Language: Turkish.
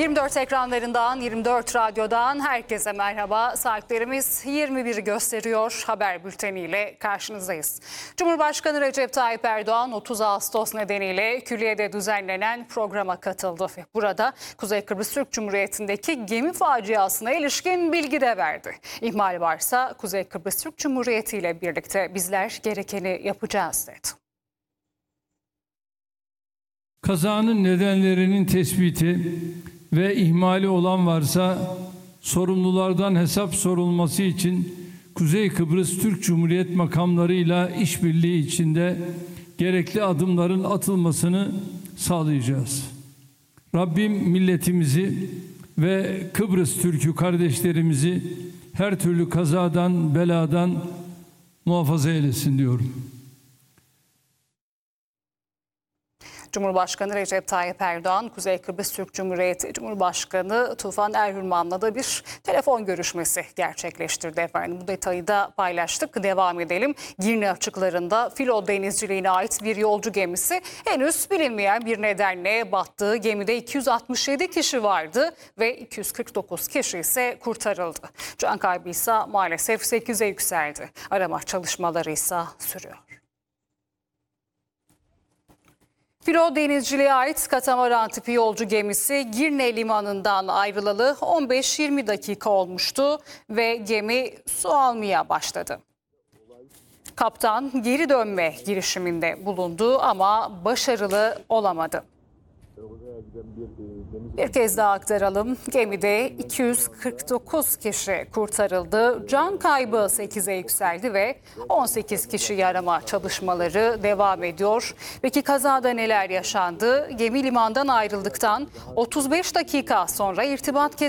24 ekranlarından, 24 radyodan herkese merhaba. Saatlerimiz 21'i gösteriyor. Haber bülteniyle karşınızdayız. Cumhurbaşkanı Recep Tayyip Erdoğan 30 Ağustos nedeniyle Külliye'de düzenlenen programa katıldı. Burada Kuzey Kıbrıs Türk Cumhuriyeti'ndeki gemi faciasına ilişkin bilgi de verdi. İhmal varsa Kuzey Kıbrıs Türk Cumhuriyeti ile birlikte bizler gerekeni yapacağız dedi. Kazanın nedenlerinin tespiti ve ihmali olan varsa sorumlulardan hesap sorulması için Kuzey Kıbrıs Türk Cumhuriyet makamlarıyla işbirliği içinde gerekli adımların atılmasını sağlayacağız. Rabbim milletimizi ve Kıbrıs Türk'ü kardeşlerimizi her türlü kazadan, beladan muhafaza eylesin diyorum. Cumhurbaşkanı Recep Tayyip Erdoğan, Kuzey Kıbrıs Türk Cumhuriyeti Cumhurbaşkanı Tufan Erhürman'la da bir telefon görüşmesi gerçekleştirdi efendim. Bu detayı da paylaştık. Devam edelim. Girne açıklarında filo denizciliğine ait bir yolcu gemisi henüz bilinmeyen bir nedenle battığı gemide 267 kişi vardı ve 249 kişi ise kurtarıldı. Can kaybı ise maalesef 8'e yükseldi. Arama çalışmaları ise sürüyor. Filo denizciliğe ait katamaran tipi yolcu gemisi Girne limanından ayrılalı 15-20 dakika olmuştu ve gemi su almaya başladı. Kaptan geri dönme girişiminde bulundu ama başarılı olamadı. Bir kez daha aktaralım. Gemide 249 kişi kurtarıldı. Can kaybı 8'e yükseldi ve 18 kişi arama çalışmaları devam ediyor. Peki kazada neler yaşandı? Gemi limandan ayrıldıktan 35 dakika sonra irtibat kesildi.